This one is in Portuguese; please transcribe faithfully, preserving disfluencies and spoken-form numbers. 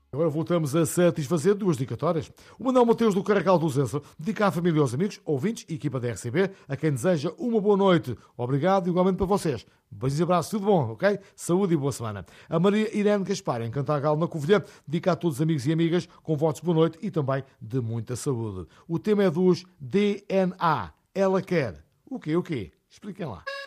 Agora voltamos a satisfazer duas dedicatórias. O Manuel Mateus do Carregal do Zenso dedica à família e aos amigos, ouvintes e equipa da R C B, a quem deseja uma boa noite. Obrigado igualmente para vocês. Beijos e abraços, tudo bom, ok? Saúde e boa semana. A Maria Irene Gaspar, em Cantagal, na Covilhã, dedica a todos os amigos e amigas com votos de boa noite e também de muita saúde. O tema é dos D N A. Ela quer. O quê, o quê? Expliquem lá.